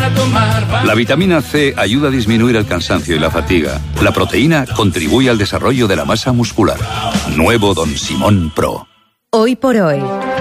La vitamina C ayuda a disminuir el cansancio y la fatiga. La proteína contribuye al desarrollo de la masa muscular. Nuevo Don Simón Pro. Hoy por hoy,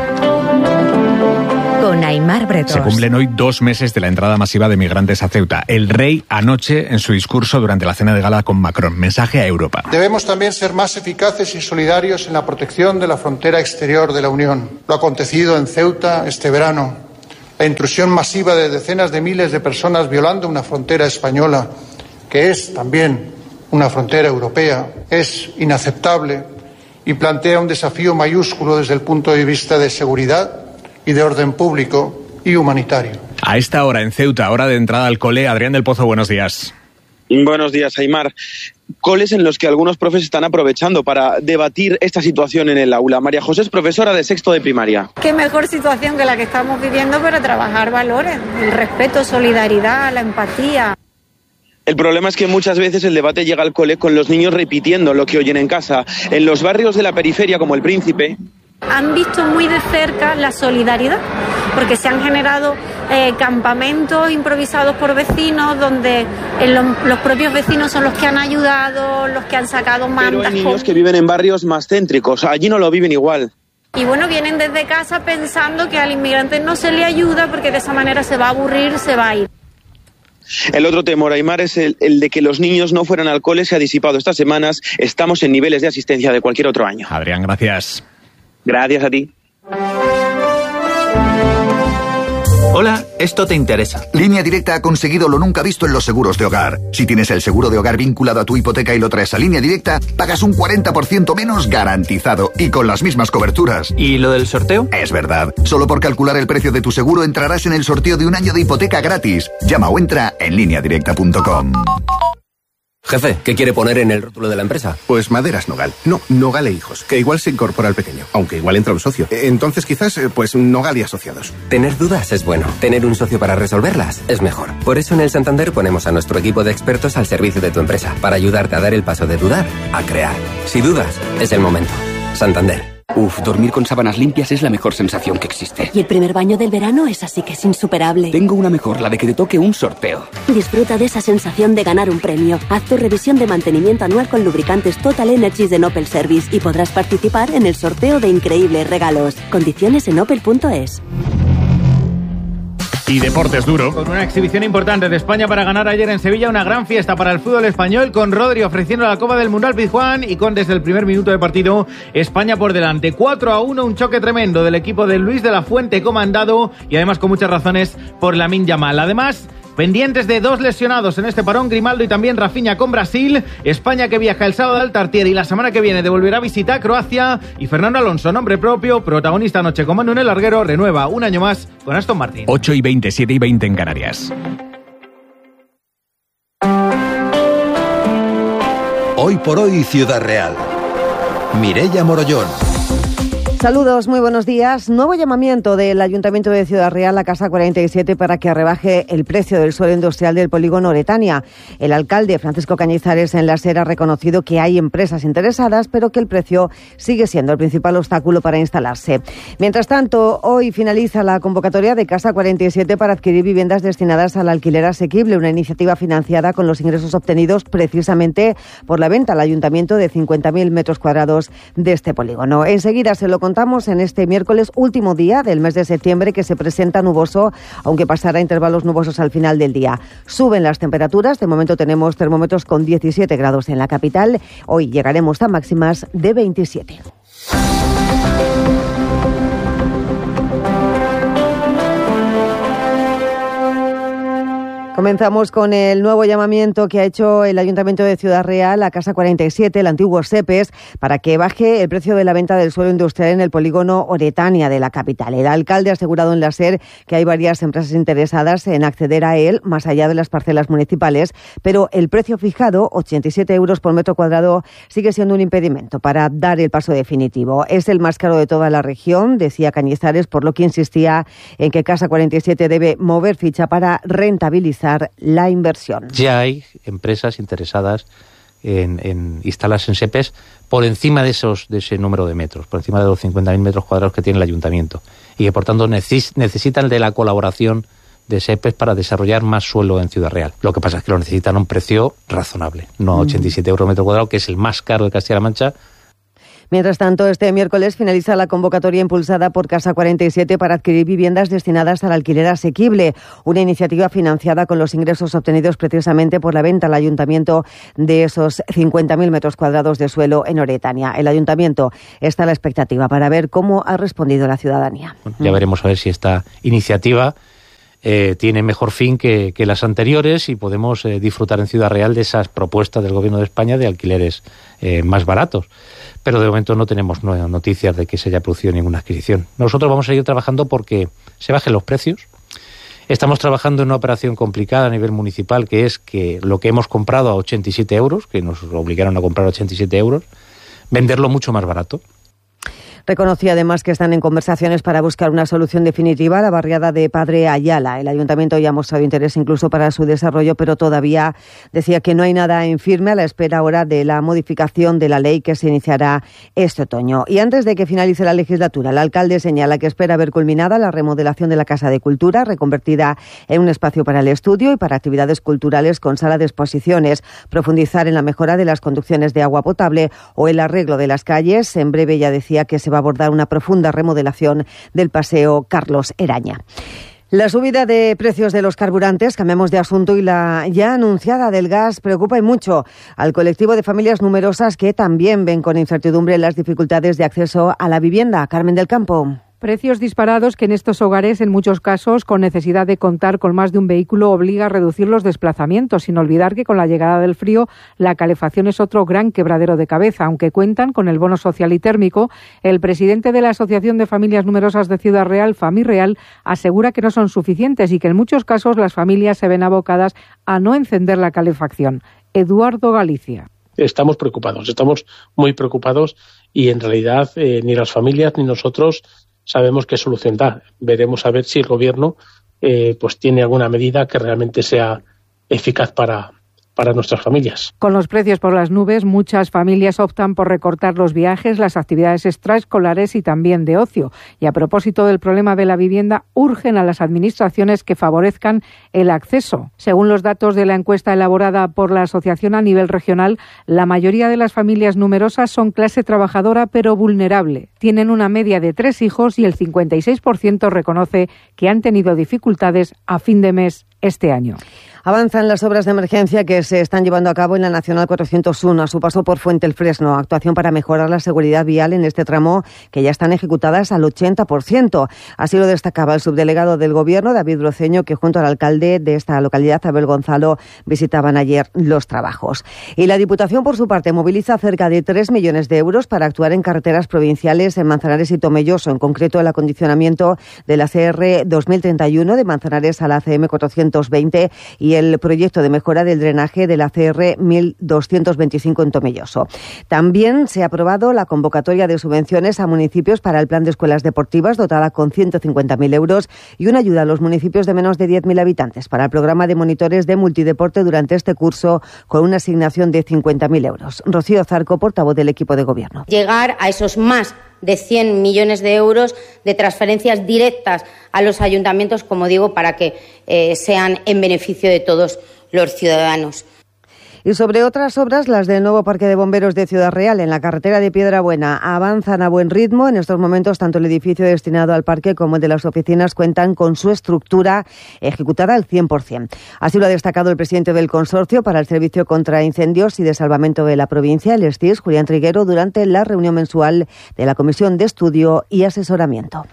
con Aimar Bretós. Se cumplen hoy 2 meses de la entrada masiva de migrantes a Ceuta. El rey anoche en su discurso durante la cena de gala con Macron. Mensaje a Europa. Debemos también ser más eficaces y solidarios en la protección de la frontera exterior de la Unión. Lo acontecido en Ceuta este verano, la intrusión masiva de decenas de miles de personas violando una frontera española, que es también una frontera europea, es inaceptable y plantea un desafío mayúsculo desde el punto de vista de seguridad y de orden público y humanitario. A esta hora en Ceuta, hora de entrada al cole, Adrián del Pozo, buenos días. Buenos días, Aimar. Coles en los que algunos profes están aprovechando para debatir esta situación en el aula. María José es profesora de sexto de primaria. Qué mejor situación que la que estamos viviendo para trabajar valores, el respeto, solidaridad, la empatía. El problema es que muchas veces el debate llega al cole con los niños repitiendo lo que oyen en casa. En los barrios de la periferia, como El Príncipe, han visto muy de cerca la solidaridad, porque se han generado campamentos improvisados por vecinos, donde los propios vecinos son los que han ayudado, los que han sacado mantas. Pero hay niños que viven en barrios más céntricos, allí no lo viven igual. Y bueno, vienen desde casa pensando que al inmigrante no se le ayuda porque de esa manera se va a aburrir, se va a ir. El otro temor, Aimar, es el de que los niños no fueran al cole. Se ha disipado estas semanas. Estamos en niveles de asistencia de cualquier otro año. Adrián, gracias. Gracias a ti. Hola, esto te interesa. Línea Directa ha conseguido lo nunca visto en los seguros de hogar. Si tienes el seguro de hogar vinculado a tu hipoteca y lo traes a Línea Directa, pagas un 40% menos garantizado y con las mismas coberturas. ¿Y lo del sorteo? Es verdad. Solo por calcular el precio de tu seguro entrarás en el sorteo de un año de hipoteca gratis. Llama o entra en lineadirecta.com. Jefe, ¿qué quiere poner en el rótulo de la empresa? Pues Maderas Nogal. No, Nogal e Hijos, que igual se incorpora al pequeño, aunque igual entra un socio. Entonces quizás, pues Nogal y Asociados. Tener dudas es bueno. Tener un socio para resolverlas es mejor. Por eso en el Santander ponemos a nuestro equipo de expertos al servicio de tu empresa, para ayudarte a dar el paso de dudar a crear. Si dudas, es el momento. Santander. Dormir con sábanas limpias es la mejor sensación que existe. Y el primer baño del verano es así que es insuperable. Tengo una mejor, la de que te toque un sorteo. Disfruta de esa sensación de ganar un premio. Haz tu revisión de mantenimiento anual con lubricantes Total Energies de Opel Service y podrás participar en el sorteo de increíbles regalos. Condiciones en opel.es. Y deportes duro. Con una exhibición importante de España para ganar ayer en Sevilla, una gran fiesta para el fútbol español, con Rodri ofreciendo la Copa del Mundo al Pizjuán y con desde el primer minuto de partido España por delante. 4-1, un choque tremendo del equipo de Luis de la Fuente comandado y además con muchas razones por Lamine Yamal. Además, pendientes de 2 lesionados en este parón, Grimaldo y también Rafinha con Brasil. España que viaja el sábado al Tartiere y la semana que viene devolverá visita a Croacia. Y Fernando Alonso, nombre propio, protagonista anoche con Manu en el larguero, renueva un año más con Aston Martin. 8:20, 7:20 en Canarias. Hoy por hoy, Ciudad Real. Mireia Morollón. Saludos, muy buenos días. Nuevo llamamiento del Ayuntamiento de Ciudad Real a Casa 47 para que rebaje el precio del suelo industrial del polígono Oretania. El alcalde Francisco Cañizares en la SER ha reconocido que hay empresas interesadas, pero que el precio sigue siendo el principal obstáculo para instalarse. Mientras tanto, hoy finaliza la convocatoria de Casa 47 para adquirir viviendas destinadas al alquiler asequible, una iniciativa financiada con los ingresos obtenidos precisamente por la venta al Ayuntamiento de 50.000 metros cuadrados de este polígono. Enseguida se lo contamos en este miércoles, último día del mes de septiembre, que se presenta nuboso, aunque pasará intervalos nubosos al final del día. Suben las temperaturas, de momento tenemos termómetros con 17 grados en la capital, hoy llegaremos a máximas de 27. Comenzamos con el nuevo llamamiento que ha hecho el Ayuntamiento de Ciudad Real a Casa 47, el antiguo SEPES, para que baje el precio de la venta del suelo industrial en el polígono Oretania de la capital. El alcalde ha asegurado en la SER que hay varias empresas interesadas en acceder a él, más allá de las parcelas municipales, pero el precio fijado, 87 euros por metro cuadrado, sigue siendo un impedimento para dar el paso definitivo. Es el más caro de toda la región, decía Cañizares, por lo que insistía en que Casa 47 debe mover ficha para rentabilizar la inversión. Ya hay empresas interesadas en instalarse en SEPES por encima de ese número de metros, por encima de los 50.000 metros cuadrados que tiene el ayuntamiento, y que por tanto necesitan de la colaboración SEPES para desarrollar más suelo en Ciudad Real. Lo que pasa es que lo necesitan a un precio razonable, no 87 euros metro cuadrado, que es el más caro de Castilla-La Mancha. Mientras tanto, este miércoles finaliza la convocatoria impulsada por Casa 47 para adquirir viviendas destinadas al alquiler asequible, una iniciativa financiada con los ingresos obtenidos precisamente por la venta al Ayuntamiento de esos 50.000 metros cuadrados de suelo en Oretania. El Ayuntamiento está a la expectativa para ver cómo ha respondido la ciudadanía. Ya veremos a ver si esta iniciativa tiene mejor fin que las anteriores y podemos disfrutar en Ciudad Real de esas propuestas del Gobierno de España de alquileres más baratos. Pero de momento no tenemos noticias de que se haya producido ninguna adquisición. Nosotros vamos a seguir trabajando porque se bajen los precios. Estamos trabajando en una operación complicada a nivel municipal, que es que lo que hemos comprado a 87 euros, que nos obligaron a comprar a 87 euros, venderlo mucho más barato. Reconocía además que están en conversaciones para buscar una solución definitiva a la barriada de Padre Ayala. El Ayuntamiento ya ha mostrado interés incluso para su desarrollo, pero todavía decía que no hay nada en firme a la espera ahora de la modificación de la ley que se iniciará este otoño. Y antes de que finalice la legislatura, el alcalde señala que espera ver culminada la remodelación de la Casa de Cultura, reconvertida en un espacio para el estudio y para actividades culturales con sala de exposiciones, profundizar en la mejora de las conducciones de agua potable o el arreglo de las calles. En breve ya decía que se va a abordar una profunda remodelación del Paseo Carlos Eraña. La subida de precios de los carburantes, cambiamos de asunto, y la ya anunciada del gas preocupa y mucho al colectivo de familias numerosas que también ven con incertidumbre las dificultades de acceso a la vivienda. Carmen del Campo. Precios disparados que en estos hogares, en muchos casos, con necesidad de contar con más de un vehículo, obliga a reducir los desplazamientos, sin olvidar que con la llegada del frío, la calefacción es otro gran quebradero de cabeza. Aunque cuentan con el bono social y térmico, el presidente de la Asociación de Familias Numerosas de Ciudad Real, FamiReal, asegura que no son suficientes y que en muchos casos las familias se ven abocadas a no encender la calefacción. Eduardo Galicia. Estamos preocupados, estamos muy preocupados y en realidad ni las familias ni nosotros sabemos qué solución da. Veremos a ver si el Gobierno pues tiene alguna medida que realmente sea eficaz para nuestras familias. Con los precios por las nubes, muchas familias optan por recortar los viajes, las actividades extraescolares y también de ocio. Y a propósito del problema de la vivienda, urgen a las administraciones que favorezcan el acceso. Según los datos de la encuesta elaborada por la asociación a nivel regional, la mayoría de las familias numerosas son clase trabajadora pero vulnerable. Tienen una media de 3 hijos y el 56% reconoce que han tenido dificultades a fin de mes este año. Avanzan las obras de emergencia que se están llevando a cabo en la Nacional 401 a su paso por Fuente el Fresno. Actuación para mejorar la seguridad vial en este tramo que ya están ejecutadas al 80%. Así lo destacaba el subdelegado del Gobierno, David Broceño, que junto al alcalde de esta localidad, Abel Gonzalo, visitaban ayer los trabajos. Y la Diputación, por su parte, moviliza cerca de 3 millones de euros para actuar en carreteras provinciales en Manzanares y Tomelloso, en concreto el acondicionamiento de la CR 2031 de Manzanares a la CM 420 y el proyecto de mejora del drenaje de la CR 1225 en Tomelloso. También se ha aprobado la convocatoria de subvenciones a municipios para el plan de escuelas deportivas, dotada con 150.000 euros, y una ayuda a los municipios de menos de 10.000 habitantes para el programa de monitores de multideporte durante este curso, con una asignación de 50.000 euros. Rocío Zarco, portavoz del equipo de Gobierno. Llegar a esos más de 100 millones de euros de transferencias directas a los ayuntamientos, como digo, para que sean en beneficio de todos los ciudadanos. Y sobre otras obras, las del nuevo Parque de Bomberos de Ciudad Real, en la carretera de Piedrabuena, avanzan a buen ritmo. En estos momentos, tanto el edificio destinado al parque como el de las oficinas cuentan con su estructura ejecutada al 100%. Así lo ha destacado el presidente del Consorcio para el Servicio contra Incendios y de Salvamento de la provincia, el STIS, Julián Triguero, durante la reunión mensual de la Comisión de Estudio y Asesoramiento.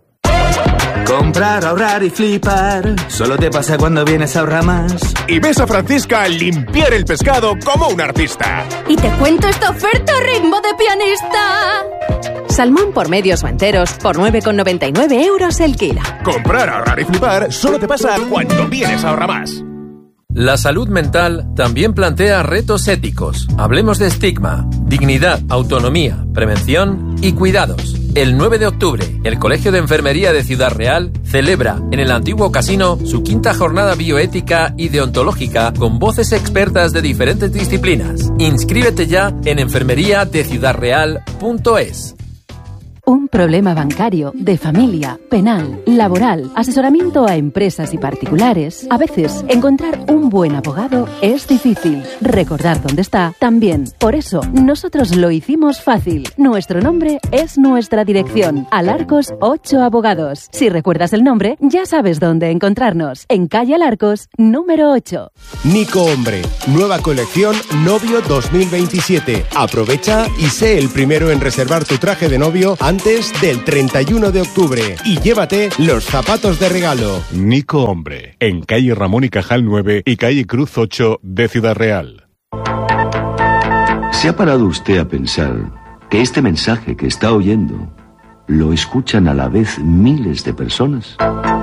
Comprar, ahorrar y flipar. Solo te pasa cuando vienes a Ahorramás. Y ves a Francisca limpiar el pescado como un artista. Y te cuento esta oferta ritmo de pianista. Salmón por medios o enteros por 9,99 euros el kilo. Comprar, ahorrar y flipar solo te pasa cuando vienes a Ahorramás. La salud mental también plantea retos éticos. Hablemos de estigma, dignidad, autonomía, prevención y cuidados. El 9 de octubre, el Colegio de Enfermería de Ciudad Real celebra en el antiguo casino su 5ª jornada bioética y deontológica con voces expertas de diferentes disciplinas. Inscríbete ya en enfermeriadeciudadreal.es. Un problema bancario, de familia, penal, laboral, asesoramiento a empresas y particulares. A veces, encontrar un buen abogado es difícil. Recordar dónde está también. Por eso, nosotros lo hicimos fácil. Nuestro nombre es nuestra dirección. Alarcos 8 Abogados. Si recuerdas el nombre, ya sabes dónde encontrarnos. En calle Alarcos, número 8. Nico Hombre. Nueva colección Novio 2027. Aprovecha y sé el primero en reservar tu traje de novio antes del 31 de octubre. Y llévate los zapatos de regalo. Nico Hombre. En calle Ramón y Cajal 9 y calle Cruz 8 de Ciudad Real. ¿Se ha parado usted a pensar que este mensaje que está oyendo lo escuchan a la vez miles de personas?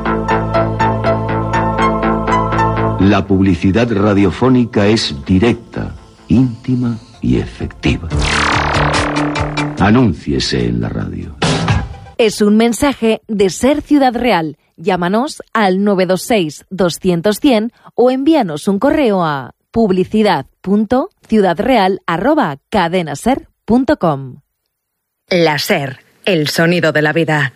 La publicidad radiofónica es directa, íntima y efectiva. Anúnciese en la radio. Es un mensaje de Ser Ciudad Real. Llámanos al 926-200-100 o envíanos un correo a publicidad.ciudadreal@cadenaser.com. La Ser, el sonido de la vida.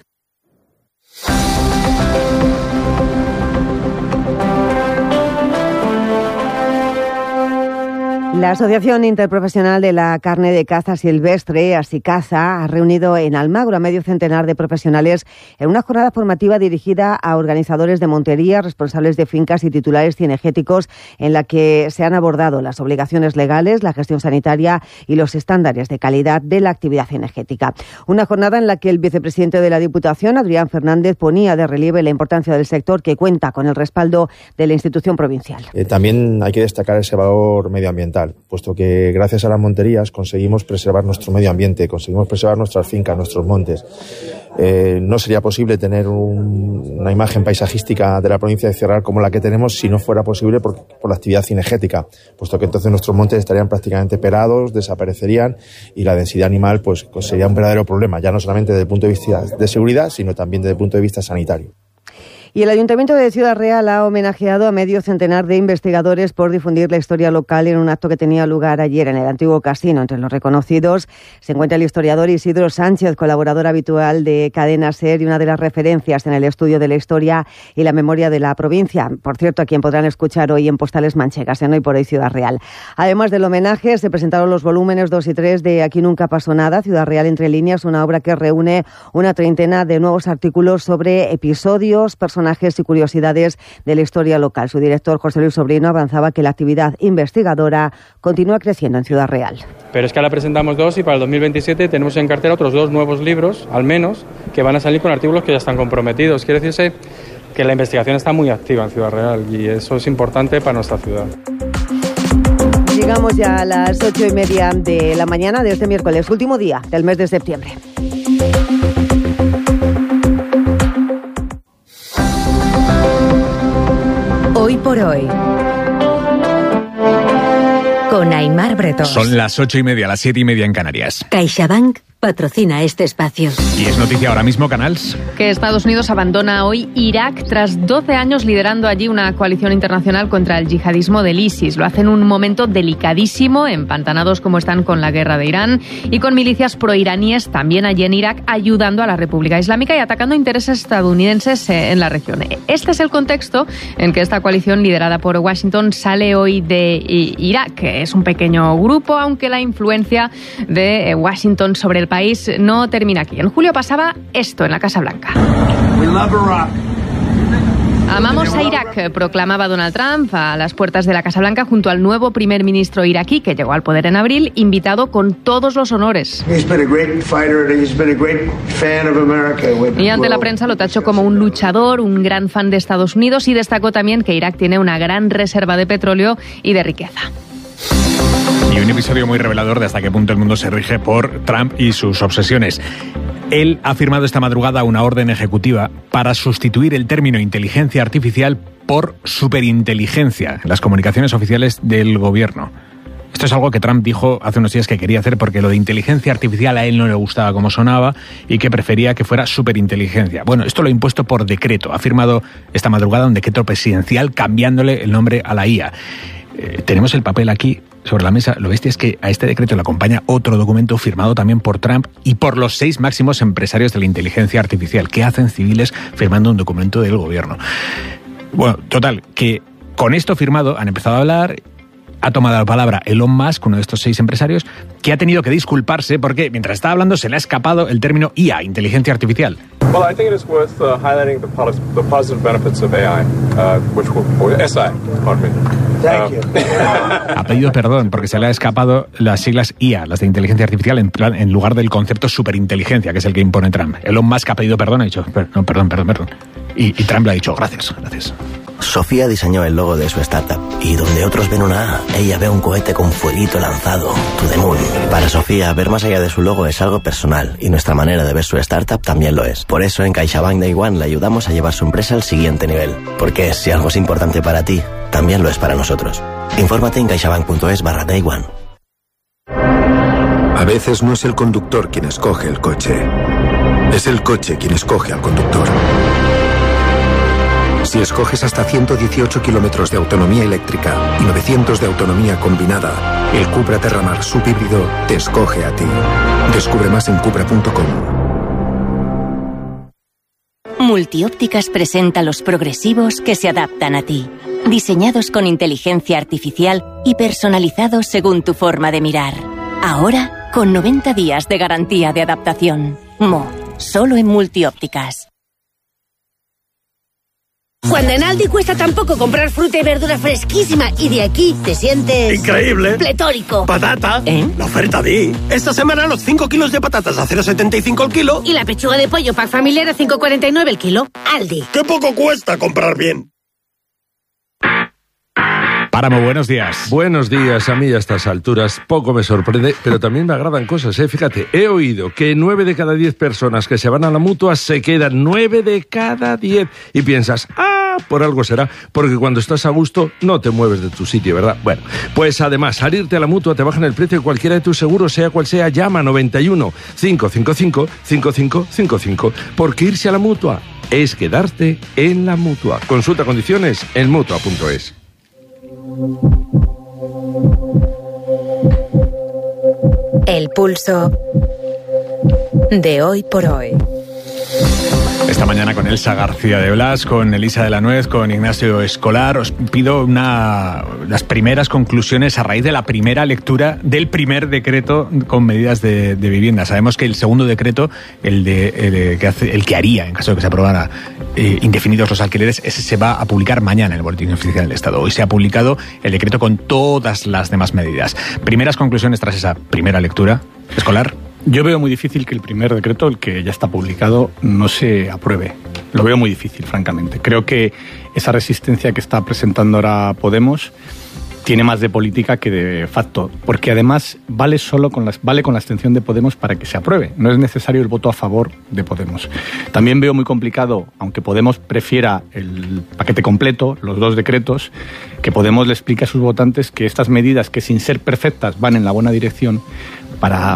La Asociación Interprofesional de la Carne de Caza Silvestre, Asicaza, ha reunido en Almagro a medio centenar de profesionales en una jornada formativa dirigida a organizadores de montería, responsables de fincas y titulares cinegéticos, en la que se han abordado las obligaciones legales, la gestión sanitaria y los estándares de calidad de la actividad cinegética. Una jornada en la que el vicepresidente de la Diputación, Adrián Fernández, ponía de relieve la importancia del sector, que cuenta con el respaldo de la institución provincial. También hay que destacar ese valor medioambiental, puesto que gracias a las monterías conseguimos preservar nuestro medio ambiente, conseguimos preservar nuestras fincas, nuestros montes. No sería posible tener una imagen paisajística de la provincia de Ciudad Real como la que tenemos si no fuera posible por la actividad cinegética, puesto que entonces nuestros montes estarían prácticamente pelados, desaparecerían y la densidad animal pues sería un verdadero problema, ya no solamente desde el punto de vista de seguridad, sino también desde el punto de vista sanitario. Y el Ayuntamiento de Ciudad Real ha homenajeado a medio centenar de investigadores por difundir la historia local en un acto que tenía lugar ayer en el antiguo casino. Entre los reconocidos se encuentra el historiador Isidro Sánchez, colaborador habitual de Cadena SER y una de las referencias en el estudio de la historia y la memoria de la provincia. Por cierto, a quien podrán escuchar hoy en Postales Manchegas, en Hoy por Hoy Ciudad Real. Además del homenaje, se presentaron los volúmenes 2 y 3 de Aquí Nunca Pasó Nada, Ciudad Real entre líneas, una obra que reúne una treintena de nuevos artículos sobre episodios, personajes y curiosidades de la historia local. Su director, José Luis Sobrino, avanzaba que la actividad investigadora continúa creciendo en Ciudad Real. Pero es que ahora presentamos 2 y para el 2027 tenemos en cartera otros 2 nuevos libros, al menos, que van a salir con artículos que ya están comprometidos. Quiere decirse que la investigación está muy activa en Ciudad Real y eso es importante para nuestra ciudad. Llegamos ya a las 8:30 de la mañana de este miércoles, último día del mes de septiembre. Hoy por Hoy, con Aimar Bretón. Son las 8:30, las 7:30 en Canarias. CaixaBank patrocina este espacio. Y es noticia ahora mismo, Canals, que Estados Unidos abandona hoy Irak tras 12 años liderando allí una coalición internacional contra el yihadismo del ISIS. Lo hace en un momento delicadísimo, empantanados como están con la guerra de Irán y con milicias proiraníes también allí en Irak, ayudando a la República Islámica y atacando intereses estadounidenses en la región. Este es el contexto en que esta coalición liderada por Washington sale hoy de Irak. Es un pequeño grupo, aunque la influencia de Washington sobre el país no termina aquí. En julio pasaba esto en la Casa Blanca. Amamos a Irak, proclamaba Donald Trump a las puertas de la Casa Blanca junto al nuevo primer ministro iraquí que llegó al poder en abril, invitado con todos los honores. Y ante la prensa lo tachó como un luchador, un gran fan de Estados Unidos y destacó también que Irak tiene una gran reserva de petróleo y de riqueza. Y un episodio muy revelador de hasta qué punto el mundo se rige por Trump y sus obsesiones. Él ha firmado esta madrugada una orden ejecutiva para sustituir el término inteligencia artificial por superinteligencia en las comunicaciones oficiales del gobierno. Esto es algo que Trump dijo hace unos días que quería hacer porque lo de inteligencia artificial a él no le gustaba como sonaba y que prefería que fuera superinteligencia. Bueno, esto lo ha impuesto por decreto. Ha firmado esta madrugada un decreto presidencial cambiándole el nombre a la IA. Tenemos el papel aquí sobre la mesa, lo bestia es que a este decreto le acompaña otro documento firmado también por Trump y por los 6 máximos empresarios de la inteligencia artificial. ¿Qué hacen civiles firmando un documento del gobierno? Bueno, total, que con esto firmado han empezado a hablar. Ha tomado la palabra Elon Musk, uno de estos 6 empresarios, que ha tenido que disculparse porque mientras estaba hablando se le ha escapado el término IA, inteligencia artificial. Well, I think it is worth highlighting the positive benefits of AI, SI, pardon me. Thank you. Ha pedido perdón porque se le ha escapado las siglas IA, las de inteligencia artificial, en lugar del concepto superinteligencia, que es el que impone Trump. Elon Musk ha pedido perdón, ha dicho, no, perdón. Y Trump le ha dicho, gracias. Sofía diseñó el logo de su startup y donde otros ven una A, ella ve un cohete con fueguito lanzado, to the moon. Para Sofía, ver más allá de su logo es algo personal y nuestra manera de ver su startup también lo es. Por eso en CaixaBank Day One le ayudamos a llevar su empresa al siguiente nivel. Porque si algo es importante para ti, también lo es para nosotros. Infórmate en caixabank.es/Day One. A veces no es el conductor quien escoge el coche, es el coche quien escoge al conductor. Si escoges hasta 118 kilómetros de autonomía eléctrica y 900 de autonomía combinada, el Cupra Terramar subhíbrido te escoge a ti. Descubre más en cupra.com. Multiópticas presenta los progresivos que se adaptan a ti. Diseñados con inteligencia artificial y personalizados según tu forma de mirar. Ahora, con 90 días de garantía de adaptación. Solo en Multiópticas. Cuando en Aldi cuesta tan poco comprar fruta y verdura fresquísima y de aquí te sientes... ¡increíble! ¡Pletórico! ¡Patata! La oferta Di. Esta semana los 5 kilos de patatas a 0,75 el kilo. Y la pechuga de pollo pack familiar a 5,49 el kilo. Aldi. ¡Qué poco cuesta comprar bien! Páramo, buenos días. Buenos días. A mí a estas alturas poco me sorprende, pero también me agradan cosas, ¿eh? Fíjate, he oído que 9 de cada 10 personas que se van a la Mutua se quedan. 9 de cada 10. Y piensas, por algo será, porque cuando estás a gusto no te mueves de tu sitio, ¿verdad? Bueno, pues además, al irte a la Mutua te bajan el precio de cualquiera de tus seguros, sea cual sea. Llama 91 555 5555, porque irse a la Mutua es quedarte en la Mutua. Consulta condiciones en Mutua.es. El pulso de hoy por hoy. Esta mañana con Elsa García de Blas, con Elisa de la Nuez, con Ignacio Escolar, os pido las primeras conclusiones a raíz de la primera lectura del primer decreto con medidas de vivienda. Sabemos que el segundo decreto, el que haría, en caso de que se aprobara indefinidos los alquileres, ese se va a publicar mañana en el Boletín Oficial del Estado. Hoy se ha publicado el decreto con todas las demás medidas. Primeras conclusiones tras esa primera lectura, Escolar. Yo veo muy difícil que el primer decreto, el que ya está publicado, no se apruebe. Lo veo muy difícil, francamente. Creo que esa resistencia que está presentando ahora Podemos tiene más de política que de facto, porque además vale con la abstención de Podemos para que se apruebe. No es necesario el voto a favor de Podemos. También veo muy complicado, aunque Podemos prefiera el paquete completo, los 2 decretos, que Podemos le explique a sus votantes que estas medidas, que sin ser perfectas van en la buena dirección, para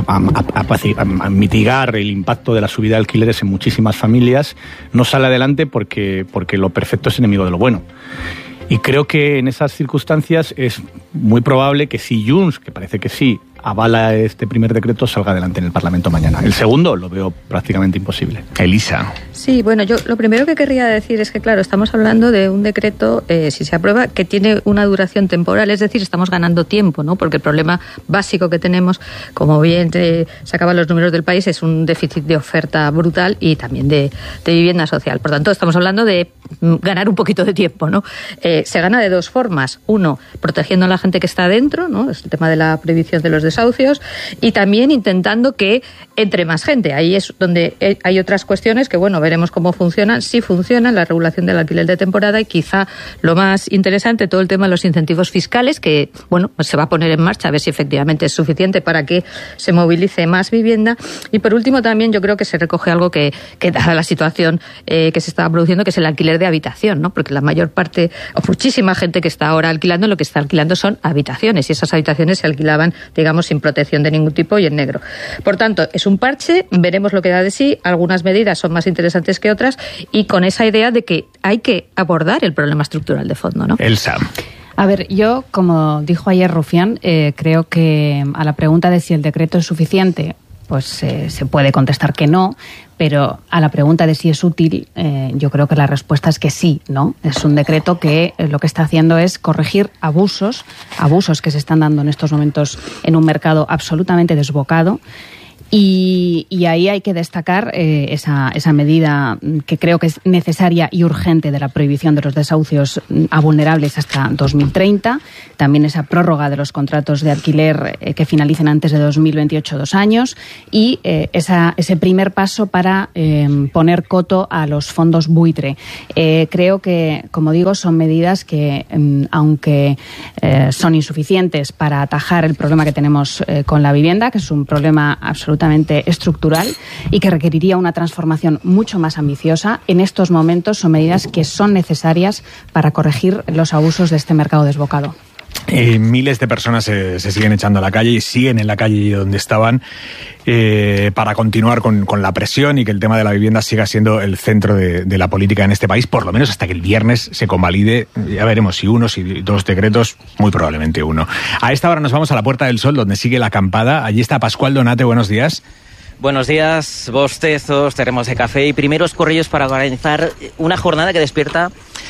a mitigar el impacto de la subida de alquileres en muchísimas familias, no sale adelante porque lo perfecto es enemigo de lo bueno. Y creo que en esas circunstancias es muy probable que si Junts, que parece que sí, avala este primer decreto, salga adelante en el Parlamento mañana. El segundo lo veo prácticamente imposible. Elisa. Sí, bueno, yo lo primero que querría decir es que, claro, estamos hablando de un decreto, si se aprueba, que tiene una duración temporal, es decir, estamos ganando tiempo, ¿no? Porque el problema básico que tenemos, como bien sacaban los números del país, es un déficit de oferta brutal y también de vivienda social. Por tanto, estamos hablando de ganar un poquito de tiempo, ¿no? Se gana de 2 formas. Uno, protegiendo a la gente que está adentro, ¿no? Es el tema de la prohibición de los desahucios, y también intentando que entre más gente. Ahí es donde hay otras cuestiones que, bueno, veremos cómo funcionan. Sí funcionan, la regulación del alquiler de temporada, y quizá lo más interesante, todo el tema de los incentivos fiscales, que, bueno, pues se va a poner en marcha, a ver si efectivamente es suficiente para que se movilice más vivienda. Y por último, también yo creo que se recoge algo que dada la situación que se estaba produciendo, que es el alquiler de habitación, ¿no? Porque la mayor parte, o muchísima gente que está ahora alquilando, lo que está alquilando son habitaciones, y esas habitaciones se alquilaban, digamos, sin protección de ningún tipo y en negro. Por tanto, es un parche, veremos lo que da de sí, algunas medidas son más interesantes que otras, y con esa idea de que hay que abordar el problema estructural de fondo, ¿no? Elsa. A ver, yo, como dijo ayer Rufián, creo que a la pregunta de si el decreto es suficiente, pues se puede contestar que no, pero a la pregunta de si es útil, yo creo que la respuesta es que sí, ¿no? Es un decreto que lo que está haciendo es corregir abusos que se están dando en estos momentos en un mercado absolutamente desbocado. Y ahí hay que destacar esa medida que creo que es necesaria y urgente de la prohibición de los desahucios a vulnerables hasta 2030. También esa prórroga de los contratos de alquiler que finalicen antes de 2028, 2 años. Y ese primer paso para poner coto a los fondos buitre. Creo que, como digo, son medidas que, aunque son insuficientes para atajar el problema que tenemos con la vivienda, que es un problema absolutamente estructural y que requeriría una transformación mucho más ambiciosa, en estos momentos son medidas que son necesarias para corregir los abusos de este mercado desbocado. Miles de personas se siguen echando a la calle y siguen en la calle donde estaban para continuar con la presión y que el tema de la vivienda siga siendo el centro de la política en este país, por lo menos hasta que el viernes se convalide. Ya veremos si uno, si 2 decretos, muy probablemente uno. A esta hora nos vamos a la Puerta del Sol, donde sigue la acampada. Allí está Pascual Donate, buenos días. Buenos días, bostezos, termos de café y primeros corrillos para organizar una jornada que despierta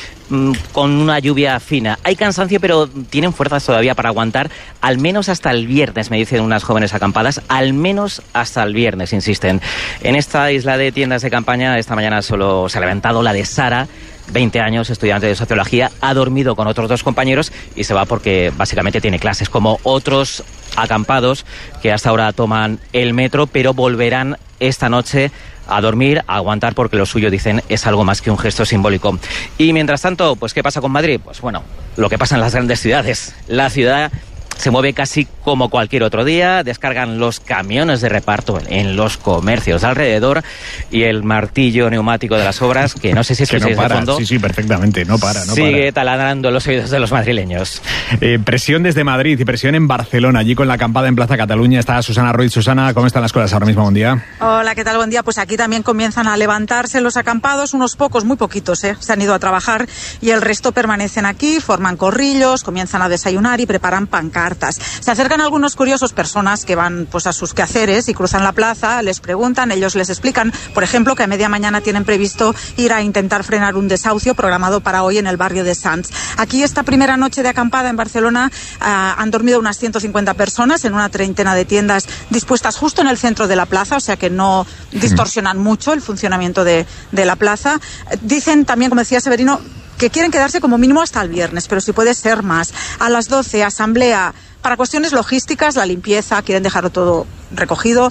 con una lluvia fina. Hay cansancio, pero tienen fuerzas todavía para aguantar al menos hasta el viernes, me dicen unas jóvenes acampadas, al menos hasta el viernes, insisten. En esta isla de tiendas de campaña, esta mañana solo se ha levantado la de Sara, 20 años, estudiante de sociología, ha dormido con otros 2 compañeros y se va porque básicamente tiene clases, como otros acampados que hasta ahora toman el metro, pero volverán esta noche a dormir, a aguantar, porque lo suyo, dicen, es algo más que un gesto simbólico. Y mientras tanto, pues ¿qué pasa con Madrid? Pues bueno, lo que pasa en las grandes ciudades. La ciudad se mueve casi como cualquier otro día, descargan los camiones de reparto en los comercios de alrededor y el martillo neumático de las obras, que no sé si escucháis de fondo. Sí, perfectamente, no para. Sigue taladrando los oídos de los madrileños. Presión desde Madrid y presión en Barcelona, allí con la acampada en Plaza Cataluña está Susana Ruiz. Susana, ¿cómo están las cosas ahora mismo? Buen día. Hola, ¿qué tal? Buen día. Pues aquí también comienzan a levantarse los acampados, unos pocos, muy poquitos, se han ido a trabajar y el resto permanecen aquí, forman corrillos, comienzan a desayunar y preparan pancartas. Se acercan algunos curiosos, personas que van pues a sus quehaceres y cruzan la plaza, les preguntan, ellos les explican, por ejemplo, que a media mañana tienen previsto ir a intentar frenar un desahucio programado para hoy en el barrio de Sants. Aquí esta primera noche de acampada en Barcelona han dormido unas 150 personas en una treintena de tiendas dispuestas justo en el centro de la plaza, o sea que no distorsionan mucho el funcionamiento de la plaza. Dicen también, como decía Severino, que quieren quedarse como mínimo hasta el viernes, pero si puede ser más. A las 12, asamblea para cuestiones logísticas, la limpieza, quieren dejarlo todo recogido,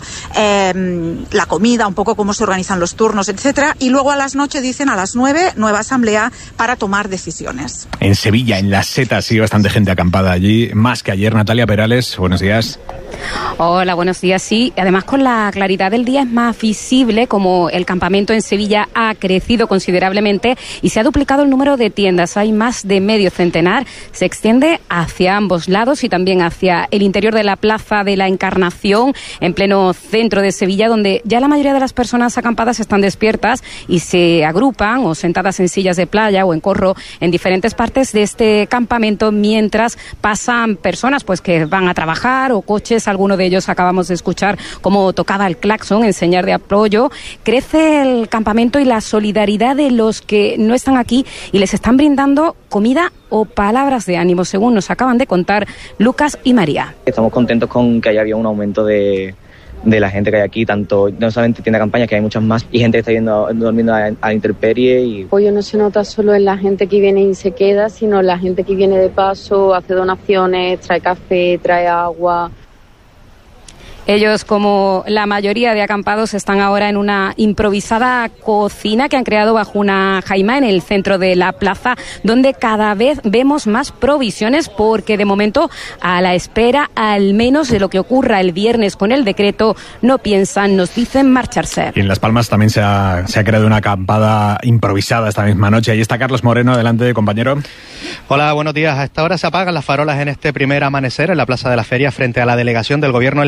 la comida, un poco cómo se organizan los turnos, etcétera. Y luego a las noche, dicen, a las 9, nueva asamblea para tomar decisiones. En Sevilla, en Las Setas, sigue bastante gente acampada allí, más que ayer. Natalia Perales, buenos días. Hola, buenos días. Sí, además con la claridad del día es más visible como el campamento en Sevilla ha crecido considerablemente y se ha duplicado el número de tiendas. Hay más de medio centenar. Se extiende hacia ambos lados y también hacia el interior de la Plaza de la Encarnación, en pleno centro de Sevilla, donde ya la mayoría de las personas acampadas están despiertas y se agrupan o sentadas en sillas de playa o en corro en diferentes partes de este campamento mientras pasan personas pues que van a trabajar o coches. Alguno de ellos acabamos de escuchar cómo tocaba el claxon en señal de apoyo. Crece el campamento y la solidaridad de los que no están aquí y les están brindando comida o palabras de ánimo, según nos acaban de contar Lucas y María. Estamos contentos con que haya habido un aumento de la gente que hay aquí, tanto no solamente tienda campaña, que hay muchas más, y gente que está durmiendo a la intemperie. Y apoyo no se nota solo en la gente que viene y se queda, sino la gente que viene de paso, hace donaciones, trae café, trae agua. Ellos, como la mayoría de acampados, están ahora en una improvisada cocina que han creado bajo una jaima en el centro de la plaza, donde cada vez vemos más provisiones, porque de momento, a la espera al menos de lo que ocurra el viernes con el decreto, no piensan, nos dicen, marcharse. Y en Las Palmas también se ha creado una acampada improvisada esta misma noche. Ahí está Carlos Moreno, adelante, compañero. Hola, buenos días. A esta hora se apagan las farolas en este primer amanecer en la Plaza de la Feria frente a la delegación del Gobierno en la capital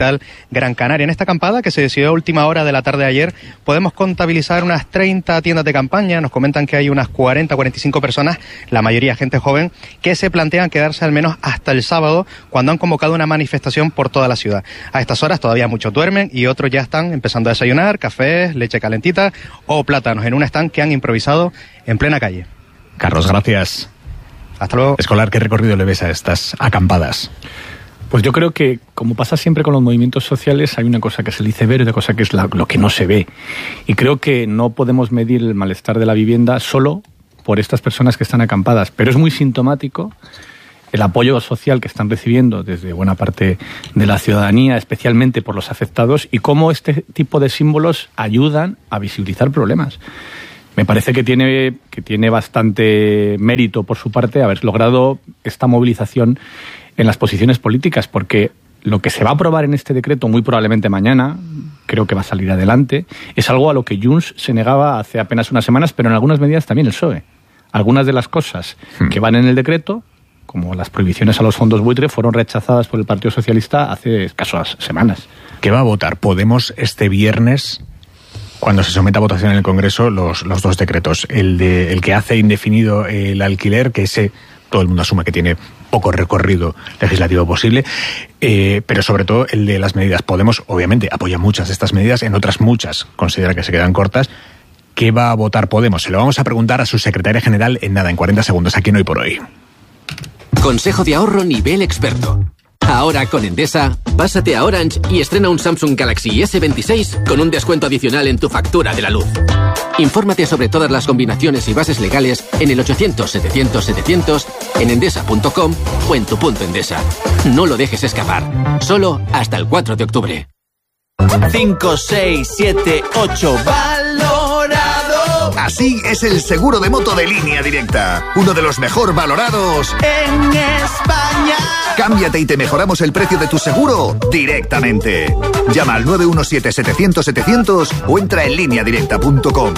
capital Gran Canaria. En esta acampada, que se decidió a última hora de la tarde de ayer, podemos contabilizar unas 30 tiendas de campaña. Nos comentan que hay unas 40-45 personas, la mayoría gente joven, que se plantean quedarse al menos hasta el sábado, cuando han convocado una manifestación por toda la ciudad. A estas horas todavía muchos duermen y otros ya están empezando a desayunar, cafés, leche calentita o plátanos en un stand que han improvisado en plena calle. Carlos, gracias. Hasta luego. Escolar, ¿qué recorrido le ves a estas acampadas? Pues yo creo que, como pasa siempre con los movimientos sociales, hay una cosa que se dice ver y otra cosa que es lo que no se ve. Y creo que no podemos medir el malestar de la vivienda solo por estas personas que están acampadas, pero es muy sintomático el apoyo social que están recibiendo desde buena parte de la ciudadanía, especialmente por los afectados, y cómo este tipo de símbolos ayudan a visibilizar problemas. Me parece que tiene bastante mérito por su parte haber logrado esta movilización en las posiciones políticas, porque lo que se va a aprobar en este decreto, muy probablemente mañana, creo que va a salir adelante, es algo a lo que Junts se negaba hace apenas unas semanas, pero en algunas medidas también el PSOE. Algunas de las cosas que van en el decreto, como las prohibiciones a los fondos buitre, fueron rechazadas por el Partido Socialista hace escasas semanas. ¿Qué va a votar Podemos este viernes, cuando se someta a votación en el Congreso, los dos decretos? El que hace indefinido el alquiler, que ese todo el mundo asume que tiene poco recorrido legislativo posible, pero sobre todo el de las medidas. Podemos, obviamente, apoya muchas de estas medidas, en otras muchas considera que se quedan cortas. ¿Qué va a votar Podemos? Se lo vamos a preguntar a su secretaria general en 40 segundos, aquí en Hoy por Hoy. Consejo de ahorro nivel experto. Ahora con Endesa, pásate a Orange y estrena un Samsung Galaxy S26 con un descuento adicional en tu factura de la luz. Infórmate sobre todas las combinaciones y bases legales en el 800-700-700, en endesa.com o en tu punto Endesa. No lo dejes escapar. Solo hasta el 4 de octubre. 5, 6, 7, 8, valorado. Así es el seguro de moto de Línea Directa. Uno de los mejor valorados en España. Cámbiate y te mejoramos el precio de tu seguro directamente. Llama al 917-700-700 o entra en lineadirecta.com.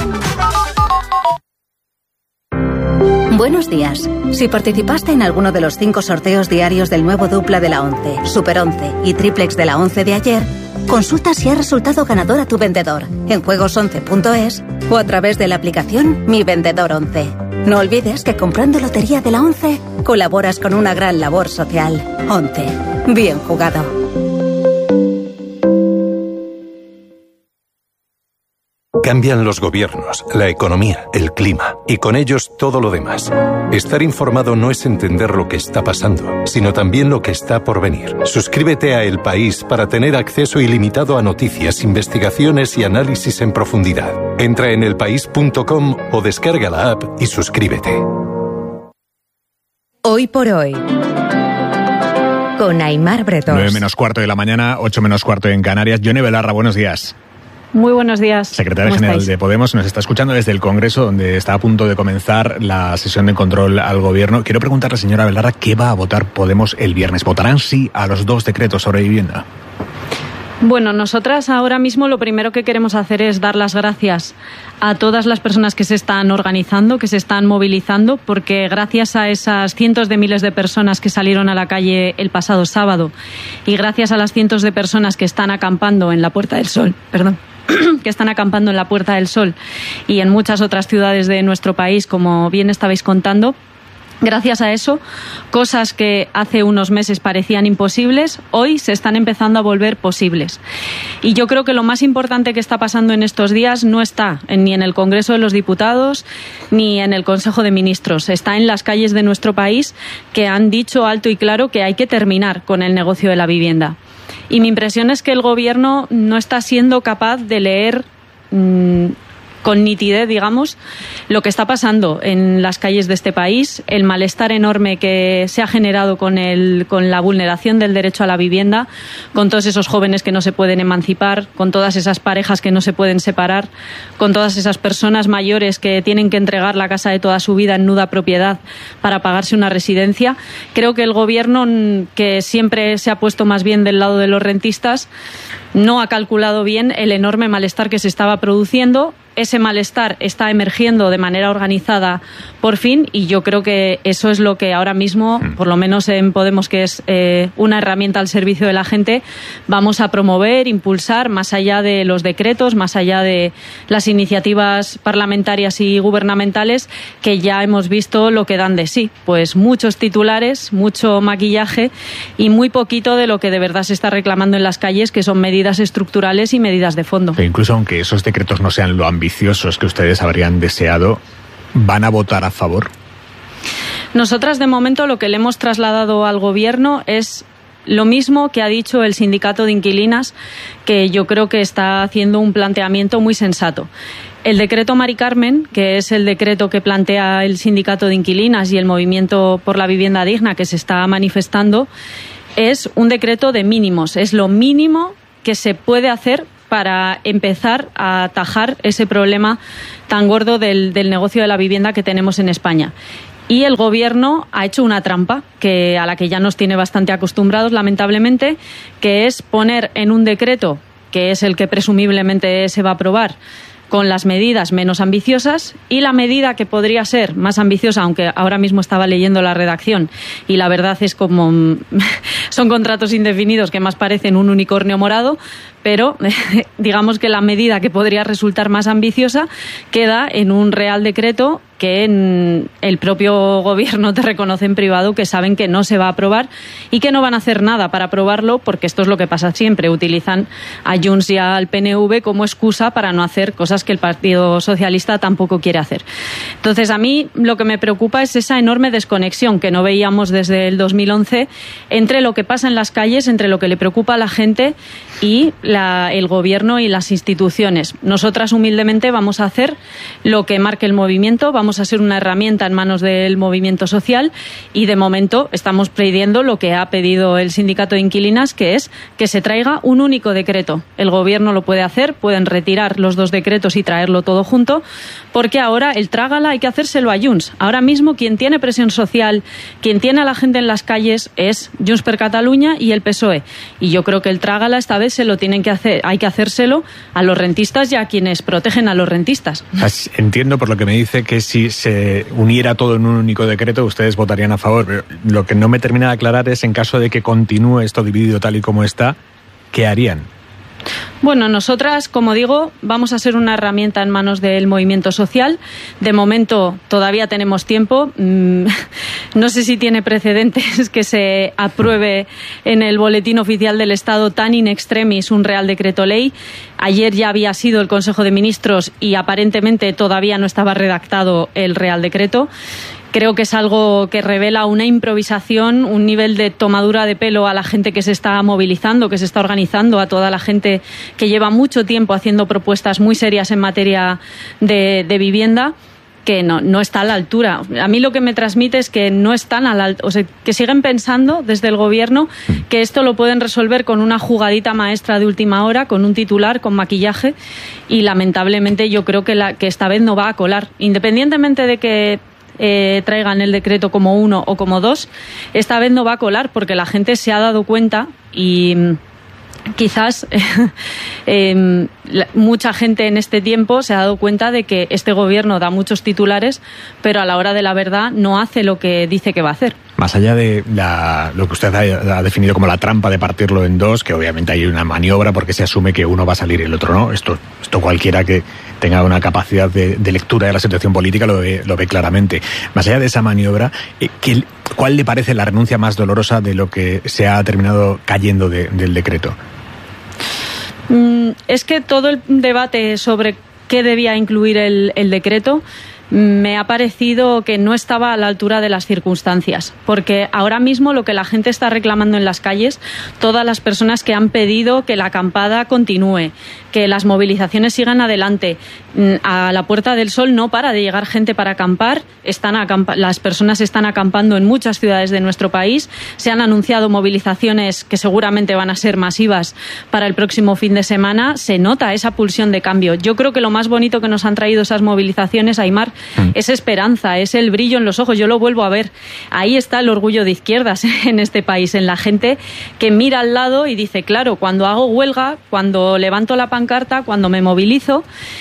Buenos días. Si participaste en alguno de los 5 sorteos diarios del nuevo dupla de la 11, Super 11 y triplex de la 11 de ayer, consulta si ha resultado ganador a tu vendedor en juegos11.es o a través de la aplicación Mi Vendedor 11. No olvides que comprando lotería de la 11 colaboras con una gran labor social. 11. Bien jugado. Cambian los gobiernos, la economía, el clima y con ellos todo lo demás. Estar informado no es entender lo que está pasando, sino también lo que está por venir. Suscríbete a El País para tener acceso ilimitado a noticias, investigaciones y análisis en profundidad. Entra en elpaís.com o descarga la app y suscríbete. Hoy por hoy, con Aimar Bretós. 9 menos cuarto de la mañana, 8 menos cuarto en Canarias. Yone Belarra, buenos días. Muy buenos días. Secretaria General de Podemos, nos está escuchando desde el Congreso, donde está a punto de comenzar la sesión de control al Gobierno. Quiero preguntarle, señora Belarra, ¿qué va a votar Podemos el viernes? ¿Votarán sí a los 2 decretos sobre vivienda? Bueno, nosotras ahora mismo lo primero que queremos hacer es dar las gracias a todas las personas que se están organizando, que se están movilizando, porque gracias a esas cientos de miles de personas que salieron a la calle el pasado sábado y gracias a las cientos de personas que están acampando en la Puerta del Sol, que están acampando en la Puerta del Sol y en muchas otras ciudades de nuestro país, como bien estabais contando, gracias a eso, cosas que hace unos meses parecían imposibles, hoy se están empezando a volver posibles. Y yo creo que lo más importante que está pasando en estos días no está ni en el Congreso de los Diputados ni en el Consejo de Ministros. Está en las calles de nuestro país, que han dicho alto y claro que hay que terminar con el negocio de la vivienda. Y mi impresión es que el Gobierno no está siendo capaz de leer con nitidez, digamos, lo que está pasando en las calles de este país, el malestar enorme que se ha generado con la vulneración del derecho a la vivienda, con todos esos jóvenes que no se pueden emancipar, con todas esas parejas que no se pueden separar, con todas esas personas mayores que tienen que entregar la casa de toda su vida en nuda propiedad para pagarse una residencia. Creo que el Gobierno, que siempre se ha puesto más bien del lado de los rentistas, no ha calculado bien el enorme malestar que se estaba produciendo ese malestar está emergiendo de manera organizada por fin, y yo creo que eso es lo que ahora mismo, por lo menos en Podemos, que es una herramienta al servicio de la gente, vamos a promover, impulsar, más allá de los decretos, más allá de las iniciativas parlamentarias y gubernamentales, que ya hemos visto lo que dan de sí. Pues muchos titulares, mucho maquillaje y muy poquito de lo que de verdad se está reclamando en las calles, que son medidas estructurales y medidas de fondo. Pero incluso aunque esos decretos no sean lo ambiciosos que ustedes habrían deseado, ¿van a votar a favor? Nosotras, de momento, lo que le hemos trasladado al Gobierno es lo mismo que ha dicho el sindicato de inquilinas, que yo creo que está haciendo un planteamiento muy sensato. El decreto Mari Carmen, que es el decreto que plantea el sindicato de inquilinas y el movimiento por la vivienda digna que se está manifestando, es un decreto de mínimos. Es lo mínimo que se puede hacer para empezar a atajar ese problema tan gordo del negocio de la vivienda que tenemos en España. Y el Gobierno ha hecho una trampa a la que ya nos tiene bastante acostumbrados, lamentablemente, que es poner en un decreto, que es el que presumiblemente se va a aprobar, con las medidas menos ambiciosas, y la medida que podría ser más ambiciosa, aunque ahora mismo estaba leyendo la redacción y la verdad es como son contratos indefinidos que más parecen un unicornio morado, pero digamos que la medida que podría resultar más ambiciosa queda en un Real Decreto que en el propio Gobierno te reconoce en privado que saben que no se va a aprobar y que no van a hacer nada para aprobarlo, porque esto es lo que pasa siempre, utilizan a Junts y al PNV como excusa para no hacer cosas que el Partido Socialista tampoco quiere hacer. Entonces, a mí lo que me preocupa es esa enorme desconexión que no veíamos desde el 2011 entre lo que pasa en las calles, entre lo que le preocupa a la gente y el Gobierno y las instituciones. Nosotras humildemente vamos a hacer lo que marque el movimiento, vamos a ser una herramienta en manos del movimiento social, y de momento estamos pidiendo lo que ha pedido el sindicato de inquilinas, que es que se traiga un único decreto. El Gobierno lo puede hacer, pueden retirar los dos decretos y traerlo todo junto, porque ahora el trágala hay que hacérselo a Junts. Ahora mismo quien tiene presión social, quien tiene a la gente en las calles es Junts per Catalunya y el PSOE, y yo creo que el trágala esta vez se lo tienen que hacer, hay que hacérselo a los rentistas y a quienes protegen a los rentistas. Entiendo por lo que me dice que si se uniera todo en un único decreto ustedes votarían a favor, pero lo que no me termina de aclarar es, en caso de que continúe esto dividido tal y como está, ¿qué harían? Bueno, nosotras, como digo, vamos a ser una herramienta en manos del movimiento social. De momento todavía tenemos tiempo. No sé si tiene precedentes que se apruebe en el Boletín Oficial del Estado tan in extremis un Real Decreto Ley. Ayer ya había sido el Consejo de Ministros y aparentemente todavía no estaba redactado el Real Decreto. Creo que es algo que revela una improvisación, un nivel de tomadura de pelo a la gente que se está movilizando, que se está organizando, a toda la gente que lleva mucho tiempo haciendo propuestas muy serias en materia de vivienda, que no está a la altura. A mí lo que me transmite es que no están a la altura, o sea, que siguen pensando desde el Gobierno que esto lo pueden resolver con una jugadita maestra de última hora, con un titular, con maquillaje, y lamentablemente yo creo que esta vez no va a colar. Independientemente de que traigan el decreto como 1 o como 2, esta vez no va a colar, porque la gente se ha dado cuenta, y quizás mucha gente en este tiempo se ha dado cuenta de que este Gobierno da muchos titulares, pero a la hora de la verdad no hace lo que dice que va a hacer. Más allá de lo que usted ha definido como la trampa de partirlo en dos, que obviamente hay una maniobra porque se asume que uno va a salir y el otro no, esto cualquiera que tenga una capacidad de lectura de la situación política lo ve claramente. Más allá de esa maniobra, ¿cuál le parece la renuncia más dolorosa de lo que se ha terminado cayendo del decreto? Es que todo el debate sobre qué debía incluir el decreto me ha parecido que no estaba a la altura de las circunstancias, porque ahora mismo lo que la gente está reclamando en las calles, todas las personas que han pedido que la acampada continúe, que las movilizaciones sigan adelante, a la Puerta del Sol no para de llegar gente para acampar, las personas están acampando en muchas ciudades de nuestro país, se han anunciado movilizaciones que seguramente van a ser masivas para el próximo fin de semana, se nota esa pulsión de cambio. Yo creo que lo más bonito que nos han traído esas movilizaciones, Aimar, es esperanza, es el brillo en los ojos. Yo lo vuelvo a ver. Ahí está el orgullo de izquierdas en este país, en la gente que mira al lado y dice, claro, cuando hago huelga, cuando levanto la pancarta, cuando me movilizo,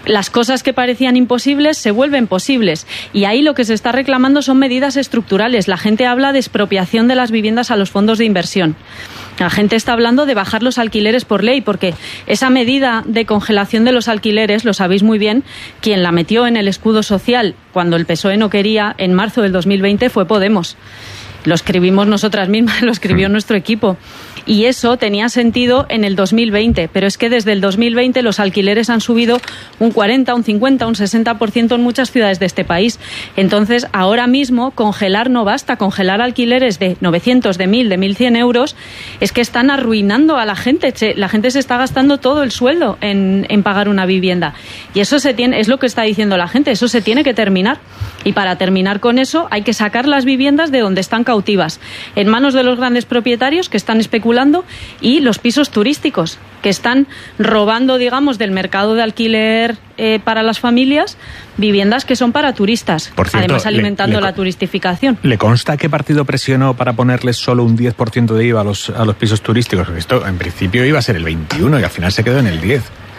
las cosas que parecían imposibles se vuelven posibles. Y ahí lo que se está reclamando son medidas estructurales. La gente habla de expropiación de las viviendas a los fondos de inversión. La gente está hablando de bajar los alquileres por ley, porque esa medida de congelación de los alquileres, lo sabéis muy bien, quien la metió en el escudo social cuando el PSOE no quería, en marzo del 2020, fue Podemos. Lo escribimos nosotras mismas, lo escribió nuestro equipo. Y eso tenía sentido en el 2020, pero es que desde el 2020 los alquileres han subido un 40, un 50, un 60% en muchas ciudades de este país. Entonces, ahora mismo, congelar no basta. Congelar alquileres de 900, de 1.000, de 1.100 euros, es que están arruinando a la gente. La gente se está gastando todo el sueldo en pagar una vivienda. Y eso es lo que está diciendo la gente, eso se tiene que terminar. Y para terminar con eso, hay que sacar las viviendas de donde están cautivas, en manos de los grandes propietarios que están especulando, y los pisos turísticos que están robando, digamos, del mercado de alquiler para las familias, viviendas que son para turistas, por cierto, además alimentando la turistificación. ¿Le consta qué partido presionó para ponerles solo un 10% de IVA a los pisos turísticos? Esto en principio iba a ser el 21% y al final se quedó en el 10%.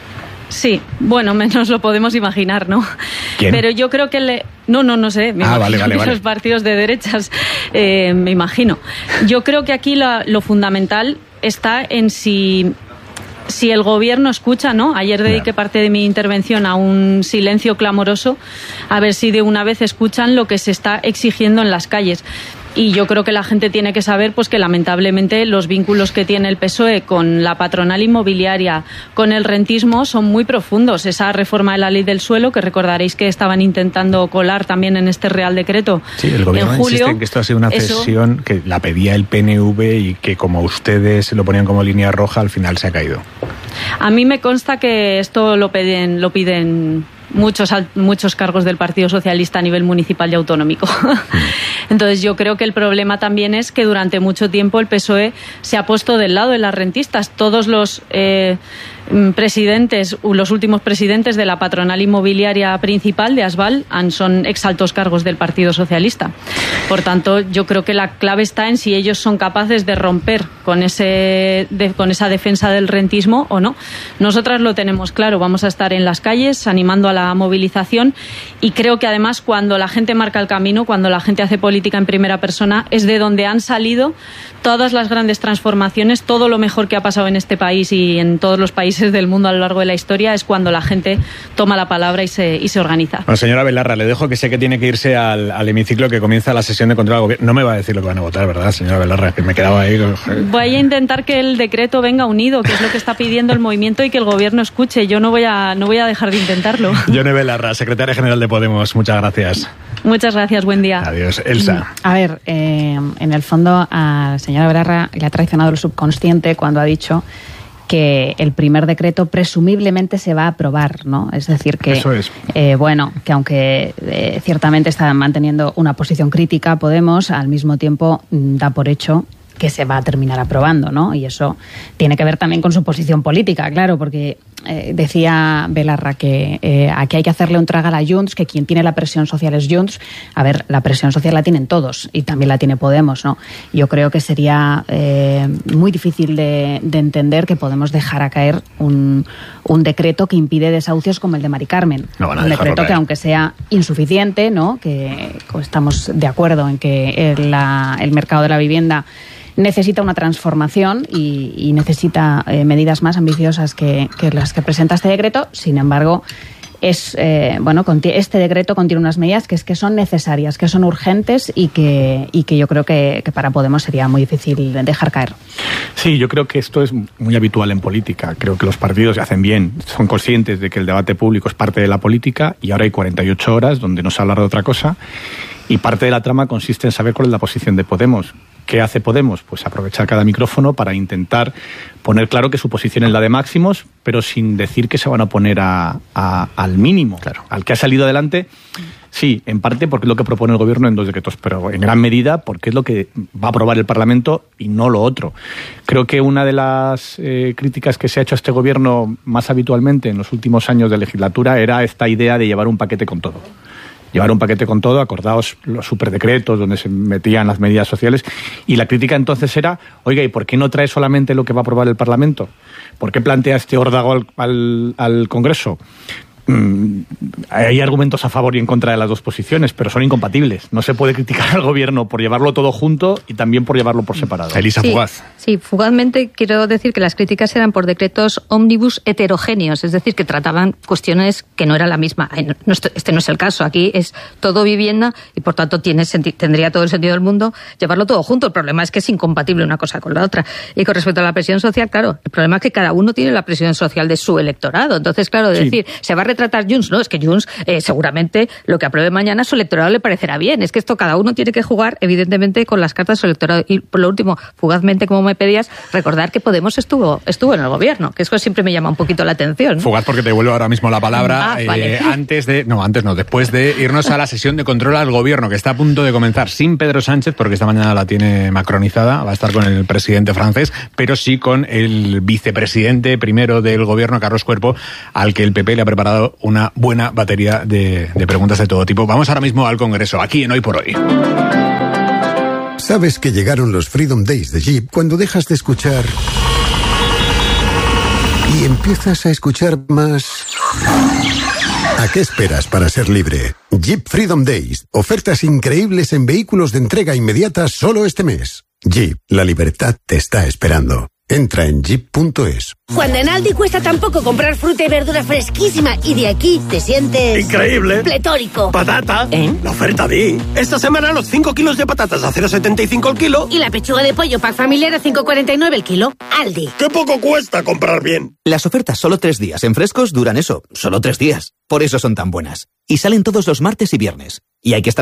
Sí, bueno, menos lo podemos imaginar, ¿no? ¿Quién? Pero yo creo que no sé. Vale. Los partidos de derechas, me imagino. Yo creo que aquí lo fundamental está en si el gobierno escucha, ¿no? Ayer dediqué parte de mi intervención a un silencio clamoroso, a ver si de una vez escuchan lo que se está exigiendo en las calles. Y yo creo que la gente tiene que saber pues que lamentablemente los vínculos que tiene el PSOE con la patronal inmobiliaria, con el rentismo, son muy profundos. Esa reforma de la ley del suelo, que recordaréis que estaban intentando colar también en este Real Decreto. Sí, el gobierno en julio, insiste en que esto ha sido una cesión que la pedía el PNV y que como ustedes lo ponían como línea roja, al final se ha caído. A mí me consta que esto lo piden muchos cargos del Partido Socialista a nivel municipal y autonómico. Entonces yo creo que el problema también es que durante mucho tiempo el PSOE se ha puesto del lado de las rentistas. Todos los los últimos presidentes de la patronal inmobiliaria principal de Asval son exaltos cargos del Partido Socialista. Por tanto, yo creo que la clave está en si ellos son capaces de romper con esa defensa del rentismo o no. Nosotras lo tenemos claro, vamos a estar en las calles animando a la movilización, y creo que además cuando la gente marca el camino, cuando la gente hace política en primera persona, es de donde han salido todas las grandes transformaciones, todo lo mejor que ha pasado en este país y en todos los países del mundo a lo largo de la historia, es cuando la gente toma la palabra y se organiza. Bueno, señora Belarra, le dejo, que sé que tiene que irse al hemiciclo, que comienza la sesión de control al gobierno. No me va a decir lo que van a votar, ¿verdad, señora Belarra? Que me quedaba ahí. Voy a intentar que el decreto venga unido, que es lo que está pidiendo el movimiento, y que el gobierno escuche. Yo no voy a dejar de intentarlo. Yone Belarra, secretaria general de Podemos, muchas gracias. Muchas gracias, buen día. Adiós. Elsa. A ver, en el fondo a la señora Belarra le ha traicionado el subconsciente cuando ha dicho que el primer decreto presumiblemente se va a aprobar, ¿no? Es decir, que eso es. Que aunque ciertamente está manteniendo una posición crítica, Podemos al mismo tiempo da por hecho que se va a terminar aprobando, ¿no? Y eso tiene que ver también con su posición política, claro, porque decía Belarra que aquí hay que hacerle un tragar a Junts, que quien tiene la presión social es Junts. A ver, la presión social la tienen todos y también la tiene Podemos, ¿no? Yo creo que sería muy difícil de entender que podemos dejar a caer un decreto que impide desahucios como el de Mari Carmen. No van a un decreto caer. Que, aunque sea insuficiente, ¿no? Que estamos de acuerdo en que el mercado de la vivienda necesita una transformación y necesita medidas más ambiciosas que las que presenta este decreto. Sin embargo, este decreto contiene unas medidas que son necesarias, que son urgentes y que yo creo que para Podemos sería muy difícil dejar caer. Sí, yo creo que esto es muy habitual en política. Creo que los partidos hacen bien, son conscientes de que el debate público es parte de la política, y ahora hay 48 horas donde no se habla de otra cosa, y parte de la trama consiste en saber cuál es la posición de Podemos. ¿Qué hace Podemos? Pues aprovechar cada micrófono para intentar poner claro que su posición es la de máximos, pero sin decir que se van a oponer al mínimo, claro, al que ha salido adelante. Sí, en parte porque es lo que propone el gobierno en 2 decretos, pero en gran medida porque es lo que va a aprobar el Parlamento y no lo otro. Creo que una de las críticas que se ha hecho a este gobierno más habitualmente en los últimos años de legislatura era esta idea de llevar un paquete con todo. Llevar un paquete con todo, acordaos los superdecretos donde se metían las medidas sociales, y la crítica entonces era, oiga, ¿y por qué no trae solamente lo que va a aprobar el Parlamento? ¿Por qué plantea este órdago al Congreso? Hay argumentos a favor y en contra de las dos posiciones, pero son incompatibles. No se puede criticar al gobierno por llevarlo todo junto y también por llevarlo por separado. Elisa Fugaz. Sí, fugazmente quiero decir que las críticas eran por decretos ómnibus heterogéneos, es decir, que trataban cuestiones que no eran la misma. Este no es el caso, aquí es todo vivienda y por tanto tendría todo el sentido del mundo llevarlo todo junto. El problema es que es incompatible una cosa con la otra. Y con respecto a la presión social, claro, el problema es que cada uno tiene la presión social de su electorado. Entonces, claro, decir, se va a retratar Junts, no, es que Junts seguramente lo que apruebe mañana a su electorado le parecerá bien. Es que esto cada uno tiene que jugar, evidentemente, con las cartas de su electorado. Y por lo último, fugazmente, como me pedías, recordar que Podemos estuvo en el gobierno, que eso siempre me llama un poquito la atención, ¿no? Fugaz, porque te devuelvo ahora mismo la palabra. Vale. Después de irnos a la sesión de control al gobierno, que está a punto de comenzar sin Pedro Sánchez, porque esta mañana la tiene macronizada, va a estar con el presidente francés, pero sí con el vicepresidente primero del gobierno, Carlos Cuerpo, al que el PP le ha preparado una buena batería de preguntas de todo tipo. Vamos ahora mismo al Congreso, aquí en Hoy por Hoy. Sabes que llegaron los Freedom Days de Jeep cuando dejas de escuchar y empiezas a escuchar más. ¿A qué esperas para ser libre? Jeep Freedom Days. Ofertas increíbles en vehículos de entrega inmediata solo este mes. Jeep, la libertad te está esperando. Entra en jeep.es. Cuando en Aldi cuesta tan poco comprar fruta y verdura fresquísima y de aquí te sientes... ¡increíble! ¡Pletórico! ¡Patata! La oferta Di. Esta semana los 5 kilos de patatas a 0,75 el kilo. Y la pechuga de pollo pack familiar a 5,49 el kilo. Aldi. ¡Qué poco cuesta comprar bien! Las ofertas solo 3 días en frescos duran eso, solo 3 días. Por eso son tan buenas. Y salen todos los martes y viernes. Y hay que estar